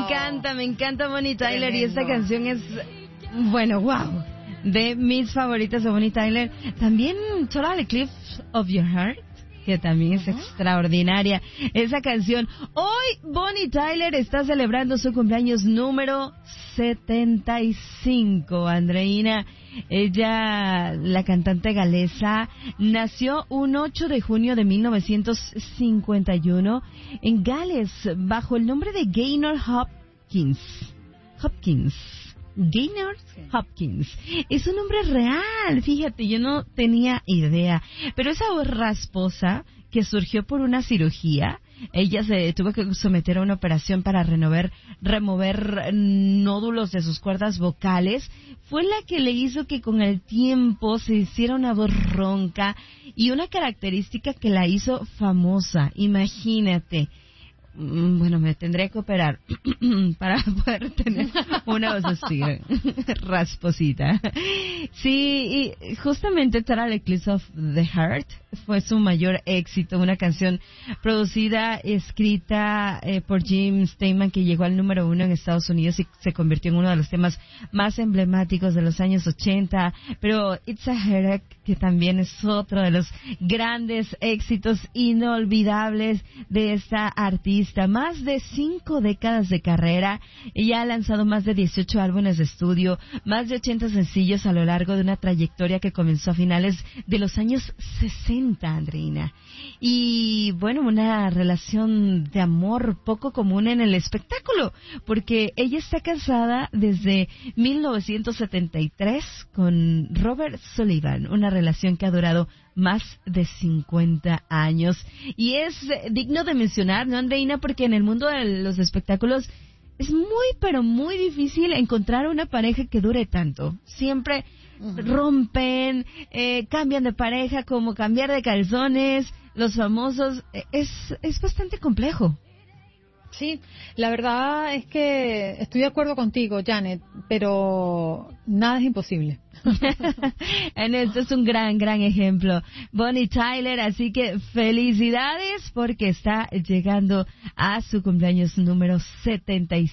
me encanta Bonnie Tyler. Tremendo. Y esta canción es, bueno, wow, de mis favoritas de Bonnie Tyler. También Total Eclipse of Your Heart, que también es extraordinaria esa canción. Hoy Bonnie Tyler está celebrando su cumpleaños número 75, Andreina. Ella, la cantante galesa, nació un 8 de junio de 1951 en Gales bajo el nombre de Gaynor Hopkins. Gaynor Hopkins. Es un nombre real, fíjate, yo no tenía idea. Pero esa voz rasposa que surgió por una cirugía, ella se tuvo que someter a una operación para remover nódulos de sus cuerdas vocales, fue la que le hizo que con el tiempo se hiciera una voz ronca y una característica que la hizo famosa. Imagínate. Bueno, me tendré que operar para poder tener una voz así, rasposita. Sí, y justamente Total Eclipse of the Heart fue su mayor éxito, una canción producida, escrita por Jim Steinman, que llegó al número 1 en Estados Unidos y se convirtió en uno de los temas más emblemáticos de los años 80, pero It's a Headache, que también es otro de los grandes éxitos inolvidables de esta artista. Más de 5 décadas de carrera, ella ha lanzado más de 18 álbumes de estudio, más de 80 sencillos a lo largo de una trayectoria que comenzó a finales de los años 60, Andreina. Y bueno, una relación de amor poco común en el espectáculo, porque ella está casada desde 1973 con Robert Sullivan, una relación que ha durado más de 50 años. Y es digno de mencionar, ¿no, Andreina? Porque en el mundo de los espectáculos es muy, pero muy difícil encontrar una pareja que dure tanto. Siempre rompen, cambian de pareja, como cambiar de calzones, los famosos. Es bastante complejo. Sí, la verdad es que estoy de acuerdo contigo, Janet, pero nada es imposible. En esto es un gran ejemplo, Bonnie Tyler, así que felicidades porque está llegando a su cumpleaños número 75.